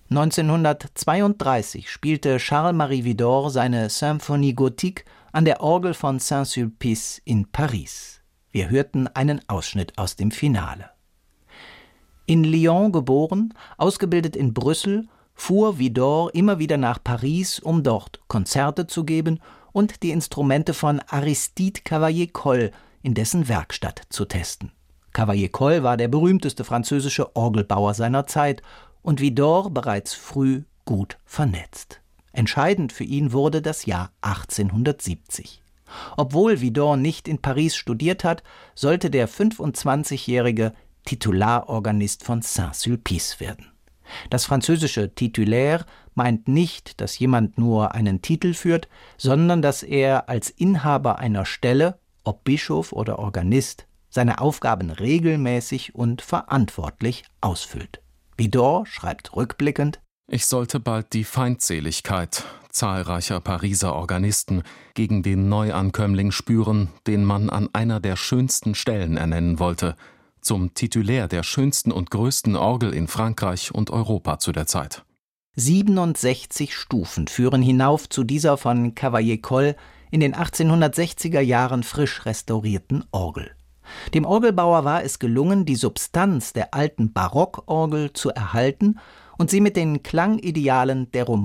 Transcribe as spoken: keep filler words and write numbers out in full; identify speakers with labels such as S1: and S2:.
S1: neunzehnhundertzweiunddreißig spielte Charles-Marie Widor seine Symphonie Gothique an der Orgel von Saint-Sulpice in Paris. Wir hörten einen Ausschnitt aus dem Finale. In Lyon geboren, ausgebildet in Brüssel, fuhr Widor immer wieder nach Paris, um dort Konzerte zu geben und die Instrumente von Aristide Cavaillé-Coll in dessen Werkstatt zu testen. Cavaillé-Coll war der berühmteste französische Orgelbauer seiner Zeit und Widor bereits früh gut vernetzt. Entscheidend für ihn wurde das Jahr achtzehnhundertsiebzig. Obwohl Widor nicht in Paris studiert hat, sollte der fünfundzwanzigjährige Titularorganist von Saint-Sulpice werden. Das französische Titulaire meint nicht, dass jemand nur einen Titel führt, sondern dass er als Inhaber einer Stelle, ob Bischof oder Organist, seine Aufgaben regelmäßig und verantwortlich ausfüllt. Widor schreibt rückblickend:
S2: Ich sollte bald die Feindseligkeit zahlreicher Pariser Organisten gegen den Neuankömmling spüren, den man an einer der schönsten Stellen ernennen wollte, zum Titulär der schönsten und größten Orgel in Frankreich und Europa zu der Zeit.
S1: siebenundsechzig Stufen führen hinauf zu dieser von Cavaillé-Coll in den achtzehnhundertsechziger Jahren frisch restaurierten Orgel. Dem Orgelbauer war es gelungen, die Substanz der alten Barockorgel zu erhalten und sie mit den Klangidealen der Romantik